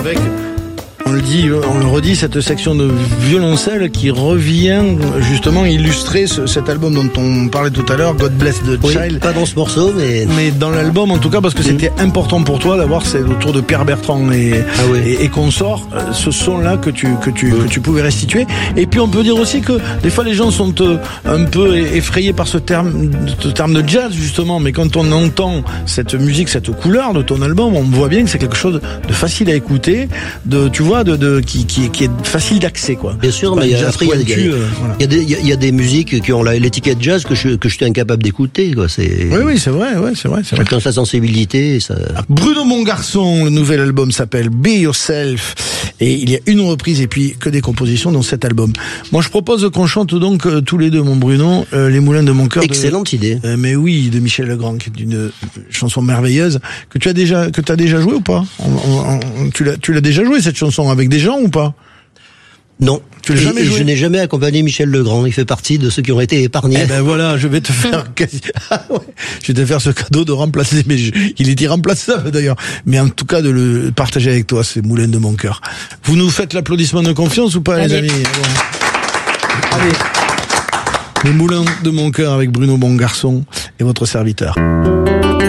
Avec, on le dit, on le redit, cette section de violoncelle qui revient justement illustrer cet album dont on parlait tout à l'heure, God Bless the Child. Pas dans ce morceau, mais dans l'album en tout cas, parce que c'était important pour toi d'avoir c'est autour de Pierre Bertrand et consorts, ce son-là que tu pouvais restituer. Et puis on peut dire aussi que des fois les gens sont un peu effrayés par ce terme de jazz justement, mais quand on entend cette musique, cette couleur de ton album, on voit bien que c'est quelque chose de facile à écouter, tu vois, qui est facile d'accès, quoi. Bien sûr, mais après il y a des musiques qui ont l'étiquette jazz que je suis incapable d'écouter, quoi. Oui, c'est vrai. Chacun sa sensibilité. Ça... Bruno Mongarçon, le nouvel album s'appelle Be Yourself et il y a une reprise et puis que des compositions dans cet album. Moi, je propose qu'on chante donc tous les deux, mon Bruno, Les Moulins de mon cœur. Excellente idée. Mais oui, de Michel Legrand, qui est une chanson merveilleuse que tu as déjà joué ou pas? Tu l'as déjà joué cette chanson avec des gens ou pas? Non. Tu l'as jamais joué? Je n'ai jamais accompagné Michel Legrand. Il fait partie de ceux qui ont été épargnés. Eh ben voilà, je vais te faire je vais te faire ce cadeau de remplacer, mais il est irremplaçable d'ailleurs. Mais en tout cas de le partager avec toi, ces moulins de mon cœur. Vous nous faites l'applaudissement de confiance ou pas, les amis? Allez. Les moulins de mon cœur avec Bruno Mongarçon et votre serviteur.